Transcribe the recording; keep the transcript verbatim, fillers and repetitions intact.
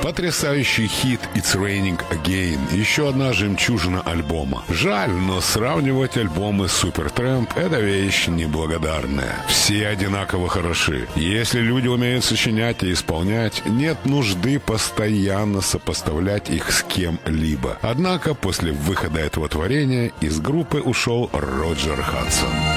Потрясающий хит «It's Raining Again» — еще одна жемчужина альбома. Жаль, но сравнивать альбомы Supertramp — это вещь неблагодарная. Все одинаково хороши. Если люди умеют сочинять и исполнять, нет нужды постоянно сопоставлять их с кем-либо. Однако после выхода этого творения из группы ушел Роджер Хадсон.